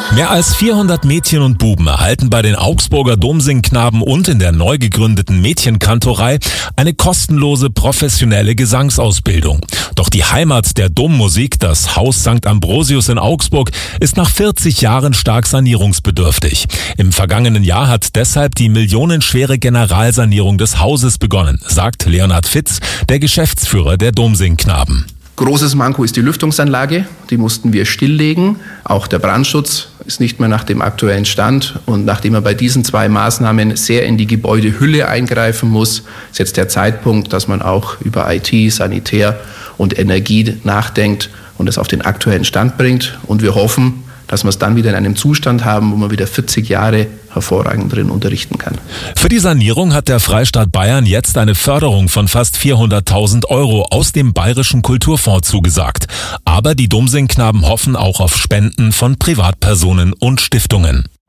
Mehr als 400 Mädchen und Buben erhalten bei den Augsburger Domsingknaben und in der neu gegründeten Mädchenkantorei eine kostenlose professionelle Gesangsausbildung. Doch die Heimat der Dommusik, das Haus St. Ambrosius in Augsburg, ist nach 40 Jahren stark sanierungsbedürftig. Im vergangenen Jahr hat deshalb die millionenschwere Generalsanierung des Hauses begonnen, sagt Leonhard Fitz, der Geschäftsführer der Domsingknaben. Großes Manko ist die Lüftungsanlage, die mussten wir stilllegen. Auch der Brandschutz ist nicht mehr nach dem aktuellen Stand. Und nachdem er bei diesen 2 Maßnahmen sehr in die Gebäudehülle eingreifen muss, ist jetzt der Zeitpunkt, dass man auch über IT, Sanitär und Energie nachdenkt und es auf den aktuellen Stand bringt. Und wir hoffen, dass wir es dann wieder in einem Zustand haben, wo man wieder 40 Jahre hervorragend drin unterrichten kann. Für die Sanierung hat der Freistaat Bayern jetzt eine Förderung von fast 400.000 € aus dem Bayerischen Kulturfonds zugesagt. Aber die Domsingknaben hoffen auch auf Spenden von Privatpersonen und Stiftungen.